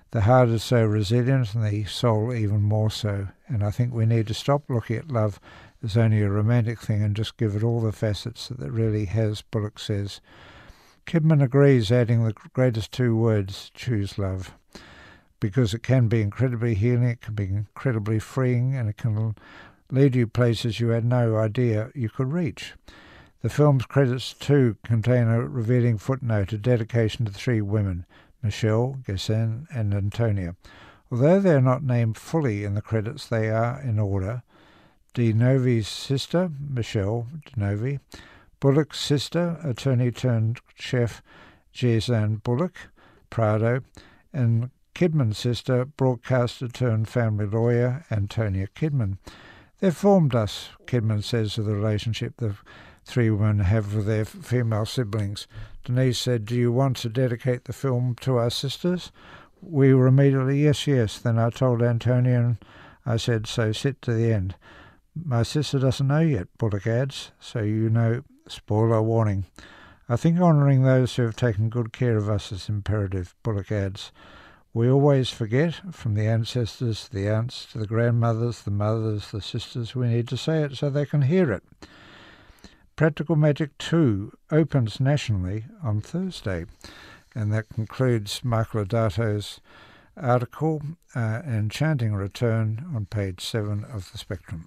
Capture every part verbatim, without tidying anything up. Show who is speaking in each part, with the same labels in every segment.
Speaker 1: The heart is so resilient and the soul even more so. And I think we need to stop looking at love as only a romantic thing and just give it all the facets that it really has, Bullock says. Kidman agrees, adding the greatest two words, choose love, because it can be incredibly healing, it can be incredibly freeing, and it can lead you places you had no idea you could reach. The film's credits too contain a revealing footnote, a dedication to three women, Michelle, Ghassan and Antonia. Although they are not named fully in the credits, they are in order. De Novi's sister, Michelle De Novi, Bullock's sister, attorney-turned-chef Ghassan Bullock, Prado, and Kidman's sister, broadcaster-turned-family lawyer, Antonia Kidman. They've formed us, Kidman says of the relationship the three women have with their female siblings. Denise said, "Do you want to dedicate the film to our sisters?" We were immediately, yes, yes. Then I told Antonia and I said, so sit to the end. My sister doesn't know yet, Bullock adds, so you know, spoiler warning. I think honouring those who have taken good care of us is imperative, Bullock adds. We always forget, from the ancestors to the aunts to the grandmothers, the mothers, the sisters, we need to say it so they can hear it. Practical Magic two opens nationally on Thursday, and that concludes Michael Adato's article, uh, Enchanting Return, on page seven of the Spectrum.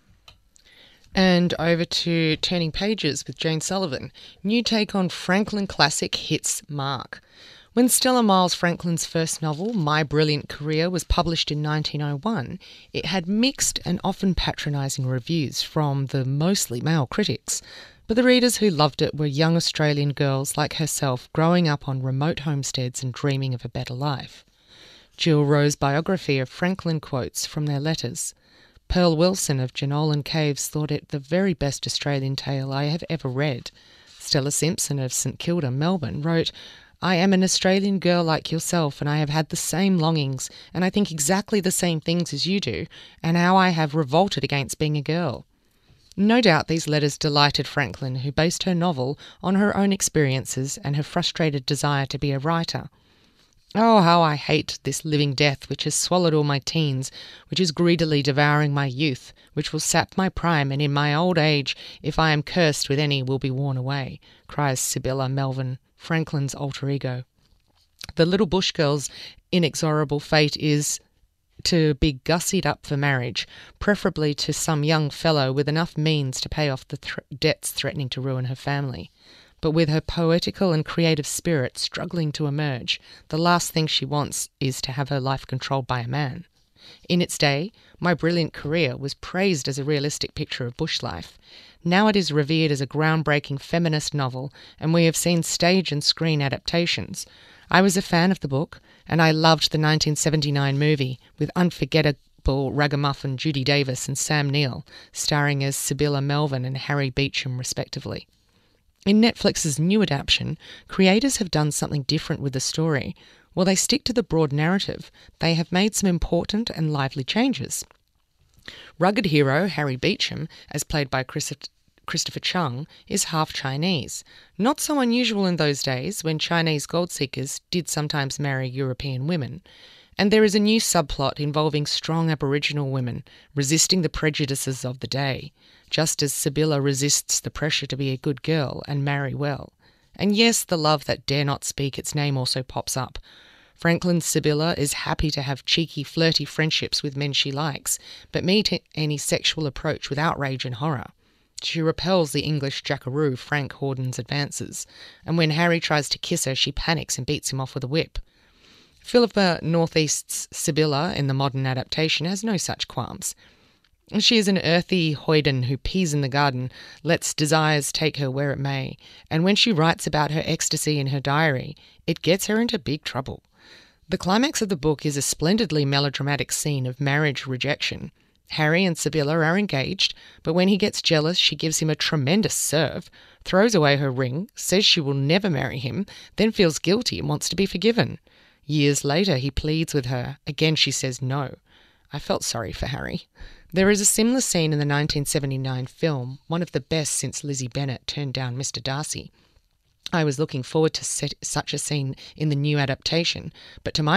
Speaker 2: And over to Turning Pages with Jane Sullivan. New take on Franklin classic hits mark. When Stella Miles Franklin's first novel, My Brilliant Career, was published in nineteen oh one, it had mixed and often patronising reviews from the mostly male critics. But the readers who loved it were young Australian girls like herself growing up on remote homesteads and dreaming of a better life. Jill Rowe's biography of Franklin quotes from their letters. Pearl Wilson of Jenolan Caves thought it the very best Australian tale I have ever read. Stella Simpson of St Kilda, Melbourne, wrote, I am an Australian girl like yourself, and I have had the same longings, and I think exactly the same things as you do, and how I have revolted against being a girl. No doubt these letters delighted Franklin, who based her novel on her own experiences and her frustrated desire to be a writer. Oh, how I hate this living death which has swallowed all my teens, which is greedily devouring my youth, which will sap my prime, and in my old age, if I am cursed with any, will be worn away, cries Sibylla Melvin, Franklin's alter ego. The little bush girl's inexorable fate is to be gussied up for marriage, preferably to some young fellow with enough means to pay off the th- debts threatening to ruin her family. But with her poetical and creative spirit struggling to emerge, the last thing she wants is to have her life controlled by a man. In its day, My Brilliant Career was praised as a realistic picture of bush life. Now it is revered as a groundbreaking feminist novel, and we have seen stage and screen adaptations. I was a fan of the book, and I loved the nineteen seventy-nine movie with unforgettable ragamuffin Judy Davis and Sam Neill, starring as Sibylla Melvin and Harry Beecham respectively. In Netflix's new adaptation, creators have done something different with the story. While they stick to the broad narrative, they have made some important and lively changes. Rugged hero Harry Beecham, as played by Christopher Chung, is half Chinese. Not so unusual in those days, when Chinese gold seekers did sometimes marry European women. And there is a new subplot involving strong Aboriginal women resisting the prejudices of the day, just as Sibylla resists the pressure to be a good girl and marry well. And yes, the love that dare not speak its name also pops up. Franklin's Sibylla is happy to have cheeky, flirty friendships with men she likes, but meet any sexual approach with outrage and horror. She repels the English jackaroo Frank Horden's advances, and when Harry tries to kiss her, she panics and beats him off with a whip. Philippa Northeast's Sibylla in the modern adaptation has no such qualms. She is an earthy hoyden who pees in the garden, lets desires take her where it may, and when she writes about her ecstasy in her diary, it gets her into big trouble. The climax of the book is a splendidly melodramatic scene of marriage rejection. Harry and Sibylla are engaged, but when he gets jealous, she gives him a tremendous serve, throws away her ring, says she will never marry him, then feels guilty and wants to be forgiven. Years later, he pleads with her. Again, she says no. I felt sorry for Harry. There is a similar scene in the nineteen seventy-nine film, one of the best since Lizzie Bennet turned down Mister Darcy. I was looking forward to set such a scene in the new adaptation, but to my